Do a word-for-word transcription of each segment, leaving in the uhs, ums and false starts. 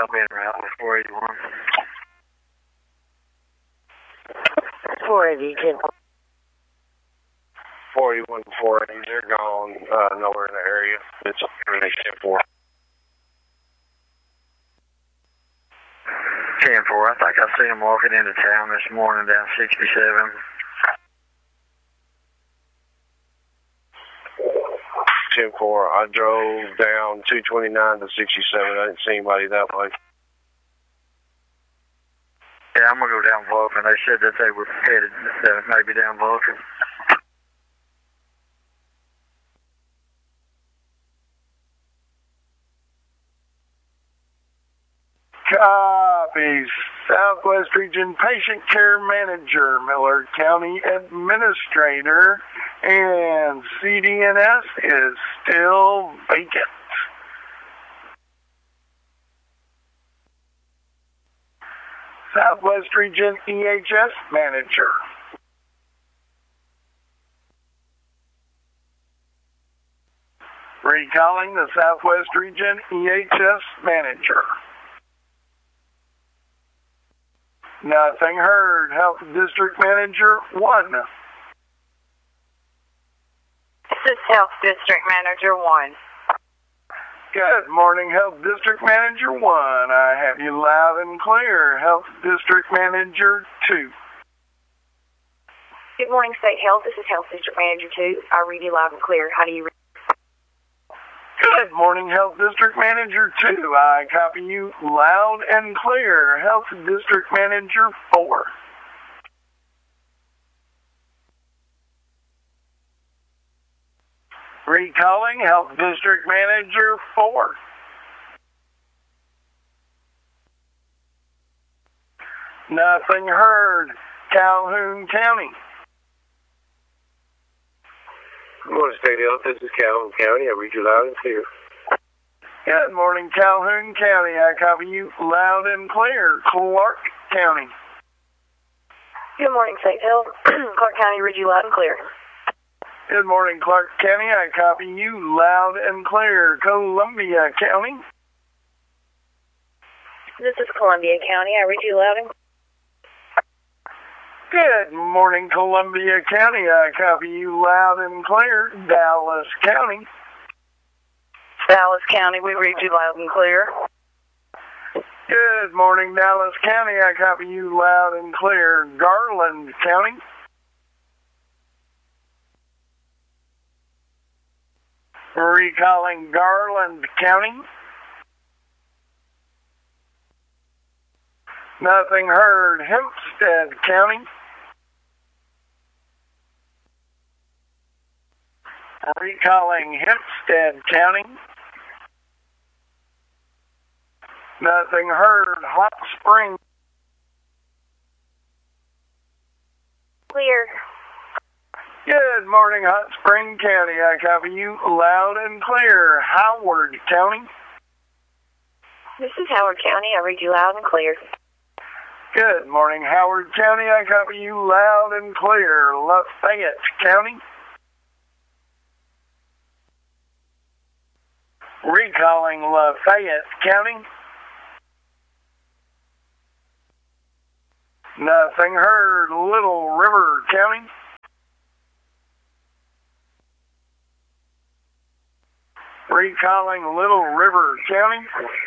I'll be en route with four eighty-one. four eighty, ten four. four eighty-one and four eighty, they're gone, uh, nowhere in the area. It's everything's ten four. ten four, I think I seen them walking into town this morning down sixty-seven. ten four, I drove down two twenty-nine to sixty-seven. I didn't see anybody that way. Yeah, I'm going to go down Vulcan. They said that they were headed uh, maybe down Vulcan. Copy. Southwest Region Patient Care Manager, Miller County Administrator, and C D N S is still vacant. Southwest Region E H S Manager. Recalling the Southwest Region E H S Manager. Nothing heard. Health District Manager one. This is Health District Manager one. Good morning, Health District Manager one. I have you loud and clear. Health District Manager two. Good morning, State Health. This is Health District Manager two. I read you loud and clear. How do you read? Good morning, Health District Manager two. I copy you loud and clear. Health District Manager four. Recalling Health District Manager four. Nothing heard. Calhoun County. Good morning, State Health. This is Calhoun County. I read you loud and clear. Good morning, Calhoun County. I copy you loud and clear. Clark County. Good morning, State Health. Clark County, read you loud and clear. Good morning, Clark County. I copy you loud and clear. Columbia County. This is Columbia County. I read you loud and clear. Good morning, Columbia County. I copy you loud and clear. Dallas County. Dallas County, we read you loud and clear. Good morning, Dallas County. I copy you loud and clear. Garland County. Recalling Garland County. Nothing heard. Hempstead County. Recalling Hempstead County. Nothing heard. Hot Springs. Clear. Good morning, Hot Spring County. I copy you loud and clear. Howard County. This is Howard County. I read you loud and clear. Good morning, Howard County. I copy you loud and clear. Lafayette County. Recalling Lafayette County. Nothing heard. Little River County. Recalling Little River County.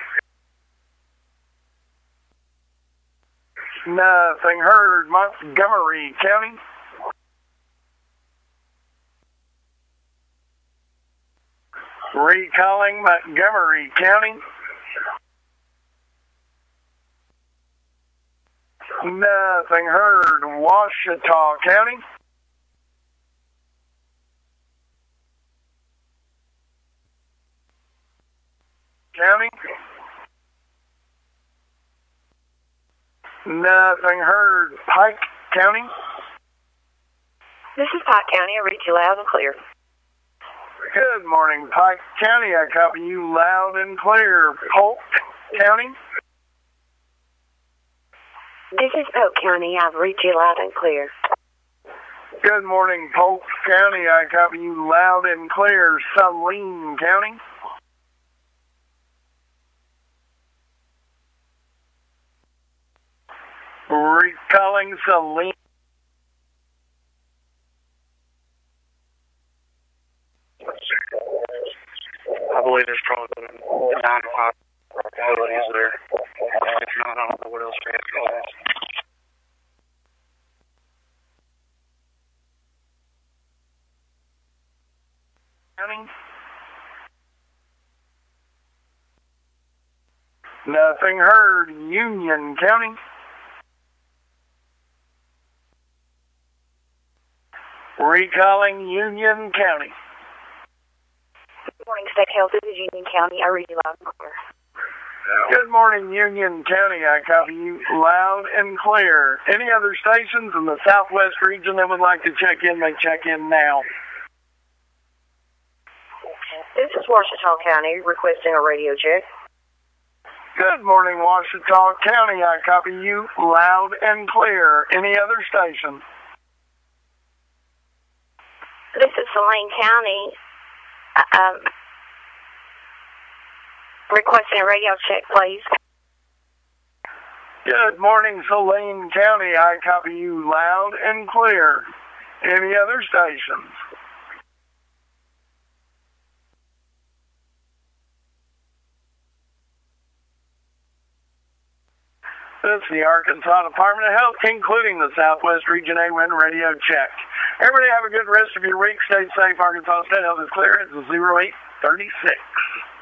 Nothing heard. Montgomery County. Recalling Montgomery County. Nothing heard. Washita County. County. Nothing heard. Pike County. This is Pike County. I read you loud and clear. Good morning, Pike County. I copy you loud and clear. Polk County. This is Polk County. I read you loud and clear. Good morning, Polk County. I copy you loud and clear. Saline County. Recalling Saline. I believe there's probably nine five facilities there. If not, I don't know what else we have. County. Nothing heard. Union County. Recalling Union County. Good morning, State Health. This is Union County. I read you loud and clear. Good morning, Union County. I copy you loud and clear. Any other stations in the Southwest region that would like to check in, they check in now. This is Washita County requesting a radio check. Good morning, Washita County. I copy you loud and clear. Any other station? This is Saline County. Um, requesting a radio check, please. Good morning, Saline County. I copy you loud and clear. Any other stations? This is the Arkansas Department of Health, including the Southwest Region A W I N radio check. Everybody have a good rest of your week. Stay safe. Arkansas State Health is clear. It's zero eight thirty-six.